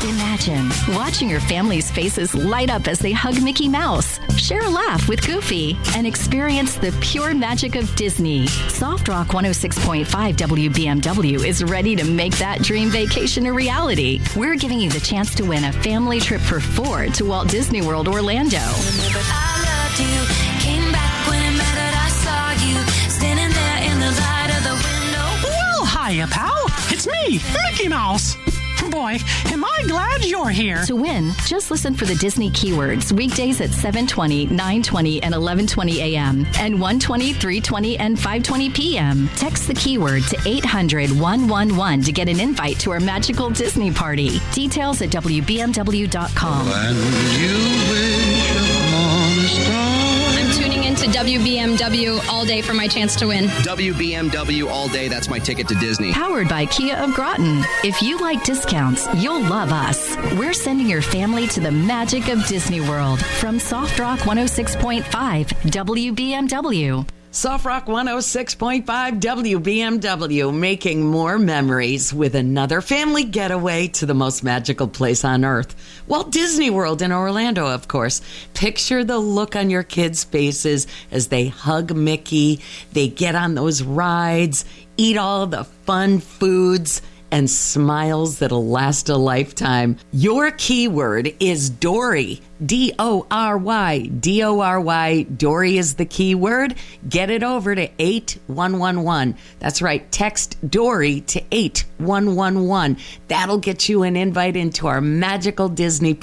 Imagine watching your family's faces light up as they hug Mickey Mouse, share a laugh with Goofy, and experience the pure magic of Disney. Soft Rock 106.5 WBMW is ready to make that dream vacation a reality. We're giving you the chance to win a family trip for 4 to Walt Disney World Orlando. I loved you, came back when it mattered. I saw you standing there in the light of the window. Well, hiya, pal. It's me, Mickey Mouse. Boy, am I glad you're here. To win, just listen for the Disney keywords weekdays at 7:20, 9:20, and 11:20 a.m. and 1:20, 3:20, and 5:20 p.m. Text the keyword to 800-111 to get an invite to our magical Disney party. Details at WBMW.com. And you wish upon a star. I'm tuning into WBMW all day for my chance to win. WBMW all day. That's my ticket to Disney. Powered by Kia of Groton. If you like discounts, you'll love us. We're sending your family to the magic of Disney World from Soft Rock 106.5 WBMW. Soft Rock 106.5 WBMW, making more memories with another family getaway to the most magical place on earth. Walt Disney World in Orlando, of course. Picture the look on your kids' faces as they hug Mickey, they get on those rides, eat all the fun foods, and smiles that'll last a lifetime. Your keyword is Dory. D-O-R-Y. D-O-R-Y. Dory is the keyword. Get it over to 8111. That's right. Text Dory to 8111. That'll get you an invite into our magical Disney